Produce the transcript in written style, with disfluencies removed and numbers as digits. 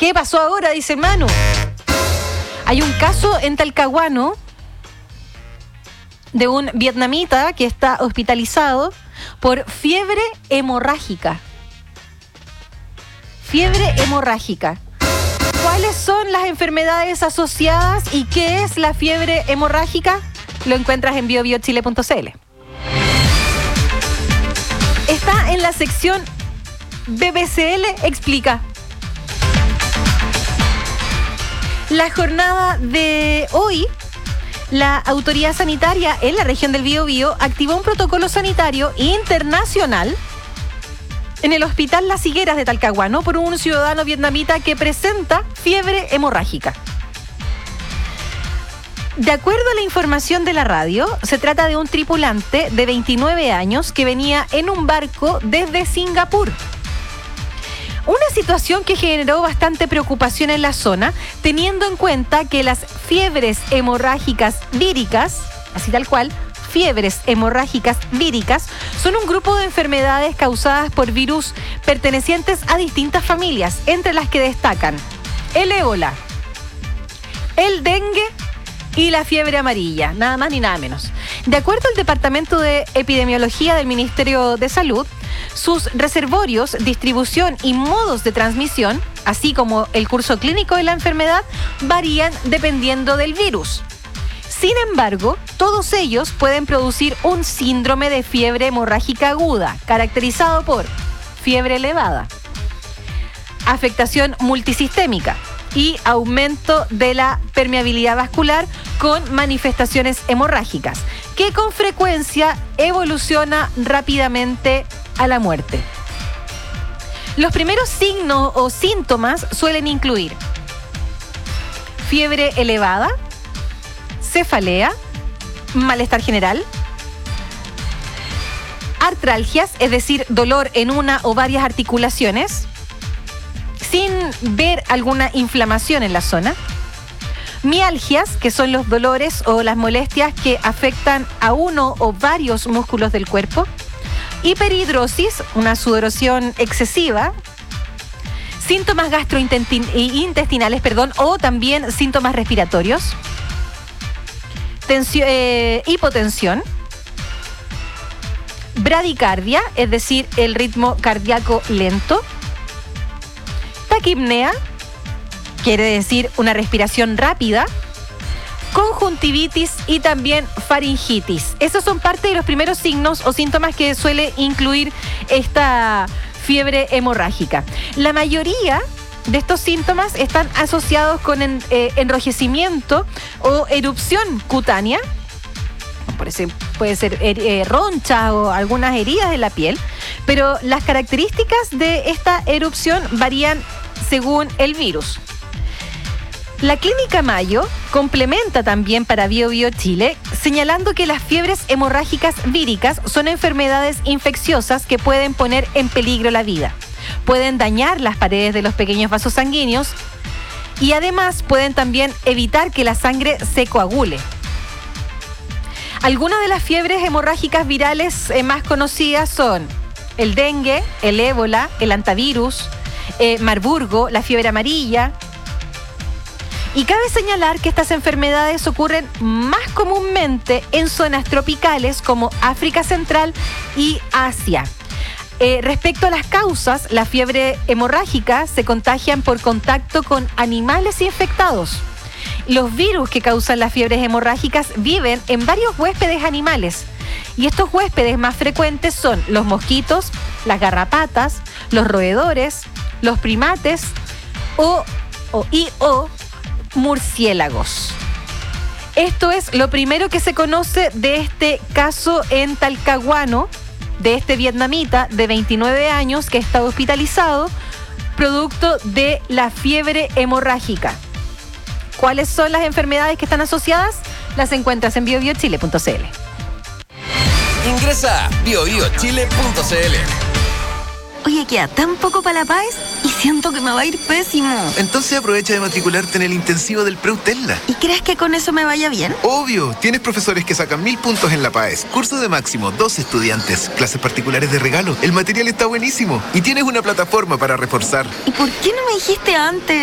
¿Qué pasó ahora? Dice Manu. Hay un caso en Talcahuano de un vietnamita que está hospitalizado por fiebre hemorrágica. Fiebre hemorrágica. ¿Cuáles son las enfermedades asociadas y qué es la fiebre hemorrágica? Lo encuentras en biobiochile.cl. Está en la sección BBCL Explica. La jornada de hoy, la autoridad sanitaria en la región del Biobío activó un protocolo sanitario internacional en el Hospital Las Higueras de Talcahuano por un ciudadano vietnamita que presenta fiebre hemorrágica. De acuerdo a la información de la radio, se trata de un tripulante de 29 años que venía en un barco desde Singapur. Una situación que generó bastante preocupación en la zona, teniendo en cuenta que las fiebres hemorrágicas víricas, así tal cual, fiebres hemorrágicas víricas, son un grupo de enfermedades causadas por virus pertenecientes a distintas familias, entre las que destacan el ébola, el dengue y la fiebre amarilla, nada más ni nada menos. De acuerdo al Departamento de Epidemiología del Ministerio de Salud, sus reservorios, distribución y modos de transmisión, así como el curso clínico de la enfermedad, varían dependiendo del virus. Sin embargo, todos ellos pueden producir un síndrome de fiebre hemorrágica aguda, caracterizado por fiebre elevada, afectación multisistémica y aumento de la permeabilidad vascular con manifestaciones hemorrágicas, que con frecuencia evoluciona rápidamente a la muerte. Los primeros signos o síntomas suelen incluir fiebre elevada, cefalea, malestar general, artralgias, es decir, dolor en una o varias articulaciones, sin ver alguna inflamación en la zona, mialgias, que son los dolores o las molestias que afectan a uno o varios músculos del cuerpo, hiperhidrosis, una sudoración excesiva, síntomas gastrointestinales, o también síntomas respiratorios, hipotensión, bradicardia, es decir, el ritmo cardíaco lento, taquipnea, quiere decir una respiración rápida, conjuntivitis y también faringitis. Esos son parte de los primeros signos o síntomas que suele incluir esta fiebre hemorrágica. La mayoría de estos síntomas están asociados con enrojecimiento o erupción cutánea. Puede ser roncha o algunas heridas en la piel, pero las características de esta erupción varían según el virus. La Clínica Mayo complementa también para BioBio Chile, señalando que las fiebres hemorrágicas víricas son enfermedades infecciosas que pueden poner en peligro la vida. Pueden dañar las paredes de los pequeños vasos sanguíneos y además pueden también evitar que la sangre se coagule. Algunas de las fiebres hemorrágicas virales más conocidas son el dengue, el ébola, el hantavirus, Marburgo, la fiebre amarilla. Y cabe señalar que estas enfermedades ocurren más comúnmente en zonas tropicales como África Central y Asia. Respecto a las causas, la fiebre hemorrágica se contagian por contacto con animales infectados. Los virus que causan las fiebres hemorrágicas viven en varios huéspedes animales. Y estos huéspedes más frecuentes son los mosquitos, las garrapatas, los roedores, los primates o murciélagos. Esto es lo primero que se conoce de este caso en Talcahuano, de este vietnamita de 29 años que está hospitalizado producto de la fiebre hemorrágica. ¿Cuáles son las enfermedades que están asociadas? Las encuentras en biobiochile.cl. Ingresa a biobiochile.cl. Oye, queda tan poco para la PAES y siento que me va a ir pésimo. Entonces aprovecha de matricularte en el intensivo del Preu Tesla. ¿Y crees que con eso me vaya bien? Obvio, tienes profesores que sacan 1000 puntos en la PAES. Curso de máximo, 2 estudiantes. Clases particulares de regalo. El material está buenísimo. Y tienes una plataforma para reforzar. ¿Y por qué no me dijiste antes?